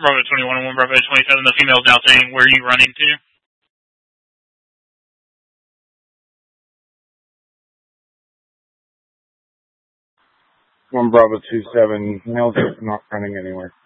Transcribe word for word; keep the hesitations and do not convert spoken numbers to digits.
Bravo twenty-one and one Bravo twenty-seven, the female's now saying, where are you running to? one Bravo two seven, male's not running anywhere.